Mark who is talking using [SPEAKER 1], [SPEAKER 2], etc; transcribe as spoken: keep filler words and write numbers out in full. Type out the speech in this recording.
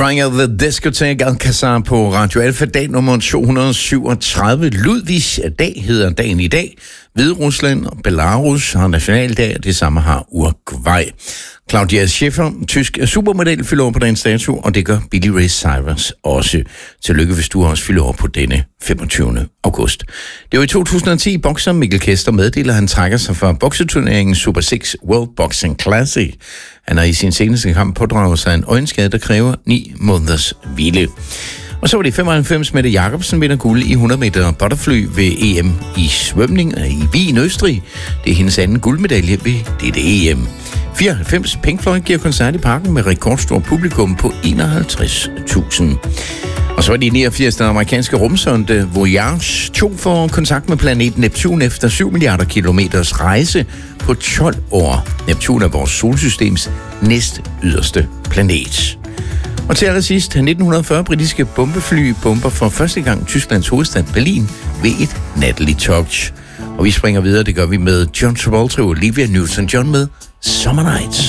[SPEAKER 1] Crying Out the Discotheque Alcazar på Radio Alfa, dag nummer to hundrede syvogtredive. Ludvigs dag hedder dagen i dag. Hviderusland og Belarus har nationaldag, og det samme har Uruguay. Claudia Schiffer, tysk supermodel, fylder over på dagens dato, og det gør Billy Ray Cyrus også. Tillykke, hvis du også fylder over på denne femogtyvende august. Det var i to tusind og ti, bokser Mikkel Kester meddeler, at han trækker sig fra bokseturneringen Super seks World Boxing Classic. Han har i sin seneste kamp pådraget sig en øjenskade, der kræver ni måneders hvile. Og så var det femoghalvfems, Mette Jacobsen vinder guld i hundrede meter butterfly ved E M i svømning i Wien, Østrig. Det er hendes anden guldmedalje ved dette E M. fireoghalvfems, Pink Floyd giver koncert i parken med rekordstor publikum på enoghalvtreds tusind. Og så var det i niogfirs, den amerikanske rumsonde Voyage to får kontakt med planeten Neptun efter syv milliarder kilometers rejse på tolv år. Neptun er vores solsystems næst yderste planet. Og til allersidst, nitten fyrre britiske bombefly bomber for første gang Tysklands hovedstad Berlin ved et natligt touch. Og vi springer videre, det gør vi med John Travolta og Olivia Newton-John med Summer Nights.